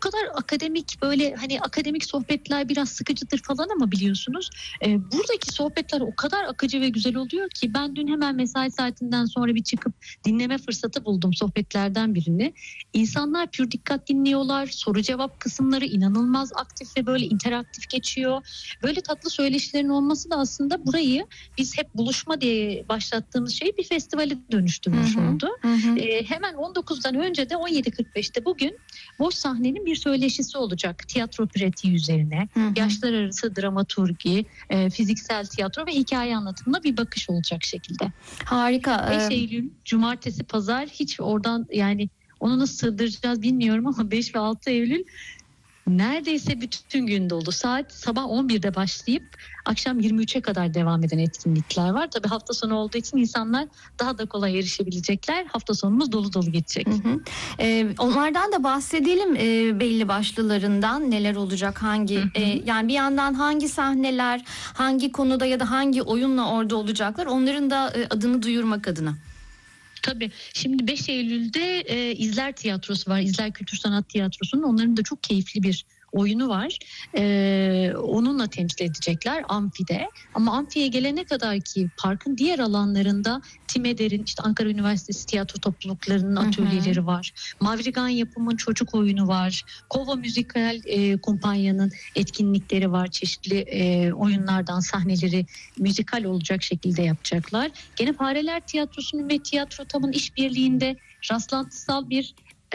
kadar akademik, böyle hani akademik sohbetler biraz sıkıcıdır falan ama biliyorsunuz buradaki sohbetler o kadar akıcı ve güzel oluyor ki ben dün hemen mesai saatinden sonra bir çıkıp dinleme fırsatı buldum sohbetlerden birini. İnsanlar pür dikkat dinliyorlar. Soru cevap kısımları inanılmaz aktif ve böyle interaktif geçiyor. Böyle tatlı söyleşilerin olması da aslında burayı biz hep buluşma diye başlattığımız şeyi bir festivale dönüştürmüş oldu. Hemen 19'dan önce de 17.45'te bugün Boş Sahne'nin bir söyleşisi olacak. Tiyatro pratiği üzerine, yaşlar arası dramaturgi, fiziksel tiyatro ve hikaye anlatımına bir bakış olacak şekilde. Harika. 5 Eylül, Cumartesi, Pazar, hiç oradan yani onu nasıl sığdıracağız bilmiyorum ama 5 ve 6 Eylül neredeyse bütün gün dolu. Saat sabah 11'de başlayıp akşam 23'e kadar devam eden etkinlikler var. Tabii hafta sonu olduğu için insanlar daha da kolay erişebilecekler. Hafta sonumuz dolu dolu geçecek. Onlardan da bahsedelim, belli başlılarından neler olacak, hangi yani bir yandan hangi sahneler, hangi konuda ya da hangi oyunla orada olacaklar, onların da adını duyurmak adına. Tabii. Şimdi 5 Eylül'de İzler Tiyatrosu var. İzler Kültür Sanat Tiyatrosu'nun. Onların da çok keyifli bir oyunu var. Onunla temsil edecekler Amfi'de. Ama Amfi'ye gelene kadar ki parkın diğer alanlarında Timeder'in, işte Ankara Üniversitesi tiyatro topluluklarının atölyeleri var. Mavrigan Yapım'ın çocuk oyunu var. Kova Müzikal Kumpanya'nın etkinlikleri var. Çeşitli oyunlardan sahneleri müzikal olacak şekilde yapacaklar. Gene Fareler Tiyatrosu'nun ve Tiyatro Tam'ın işbirliğinde rastlantısal bir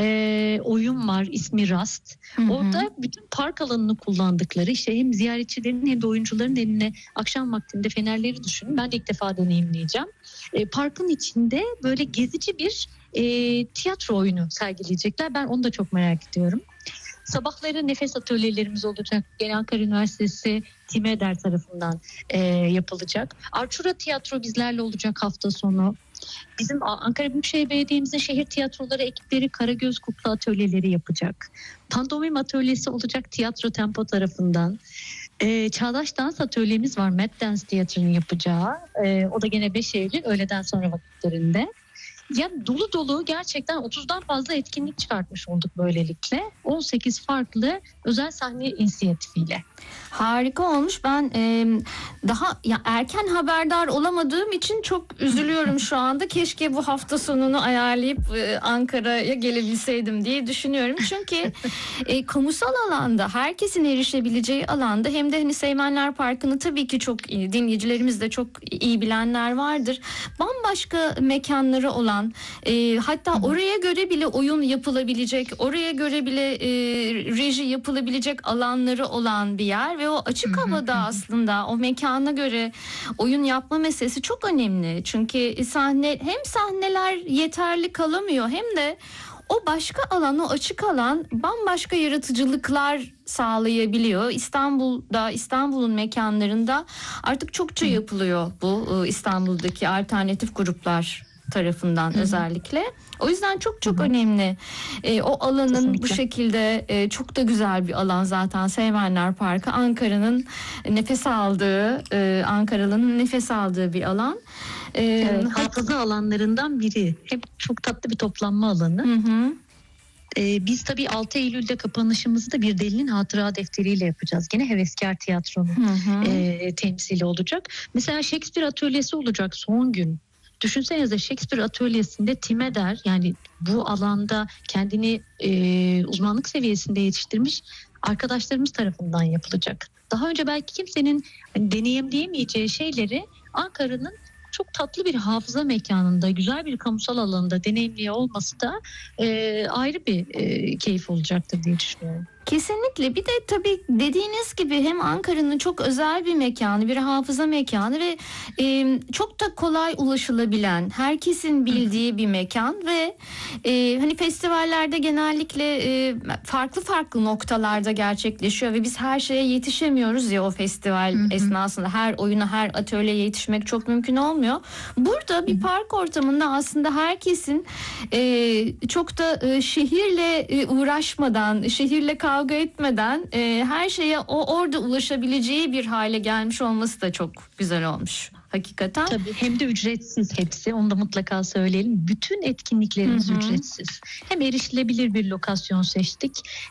oyun var, ismi Rast. Orada bütün park alanını kullandıkları, işte hem ziyaretçilerin hem de oyuncuların eline akşam vaktinde fenerleri düşünün. Ben de ilk defa deneyimleyeceğim. Parkın içinde böyle gezici bir tiyatro oyunu sergileyecekler. Ben onu da çok merak ediyorum. Sabahları nefes atölyelerimiz olacak. Gene Ankara Üniversitesi Timeder tarafından yapılacak. Arçura Tiyatro bizlerle olacak hafta sonu. Bizim Ankara Büyükşehir Belediye'mizin şehir tiyatroları ekipleri Karagöz Kukla atölyeleri yapacak. Pandomim atölyesi olacak Tiyatro Tempo tarafından. Çağdaş dans atölyemiz var. Mad Dance Tiyatro'nun yapacağı. O da gene 5 Eylül öğleden sonra vakitlerinde. Yani dolu dolu gerçekten 30'dan fazla etkinlik çıkartmış olduk böylelikle. 18 farklı özel sahne inisiyatifiyle. Harika olmuş. Ben daha erken haberdar olamadığım için çok üzülüyorum şu anda. Keşke bu hafta sonunu ayarlayıp Ankara'ya gelebilseydim diye düşünüyorum. Çünkü kamusal alanda, herkesin erişebileceği alanda, hem de hani Seymenler Parkı'nı tabii ki çok iyi, dinleyicilerimiz de çok iyi bilenler vardır. Bambaşka mekanları olan, hatta oraya göre bile oyun yapılabilecek, oraya göre bile reji yapılabilecek alanları olan bir yer ve o açık havada aslında o mekana göre oyun yapma meselesi çok önemli. Çünkü hem sahneler yeterli kalamıyor, hem de o başka alan, o açık alan bambaşka yaratıcılıklar sağlayabiliyor. İstanbul'un mekanlarında artık çokça yapılıyor bu, İstanbul'daki alternatif gruplar tarafından özellikle. O yüzden çok önemli. O alanın kesinlikle bu şekilde çok da güzel bir alan zaten Seymenler Parkı. Ankaralı'nın nefes aldığı bir alan. Hafıza alanlarından biri. Hep çok tatlı bir toplanma alanı. Biz tabii 6 Eylül'de kapanışımızı da bir delinin hatıra defteriyle yapacağız. Gene Heveskar Tiyatro'nun temsili olacak. Mesela Shakespeare atölyesi olacak son gün. Düşünsenize, Shakespeare atölyesinde Timeder, yani bu alanda kendini uzmanlık seviyesinde yetiştirmiş arkadaşlarımız tarafından yapılacak. Daha önce belki kimsenin deneyimleyemeyeceği şeyleri Ankara'nın çok tatlı bir hafıza mekanında, güzel bir kamusal alanda deneyimliyor olması da ayrı bir keyif olacaktır diye düşünüyorum. Kesinlikle. Bir de tabii dediğiniz gibi hem Ankara'nın çok özel bir mekanı, bir hafıza mekanı ve çok da kolay ulaşılabilen, herkesin bildiği bir mekan ve hani festivallerde genellikle farklı noktalarda gerçekleşiyor ve biz her şeye yetişemiyoruz ya o festival esnasında. Her oyuna, her atölyeye yetişmek çok mümkün olmuyor. Burada bir park ortamında aslında herkesin çok da şehirle uğraşmadan, şehirle kavga etmeden her şeye orada ulaşabileceği bir hale gelmiş olması da çok güzel olmuş. Hakikaten. Tabii, hem de ücretsiz hepsi. Onu da mutlaka söyleyelim. Bütün etkinliklerimiz ücretsiz. Hem erişilebilir bir lokasyon seçtik,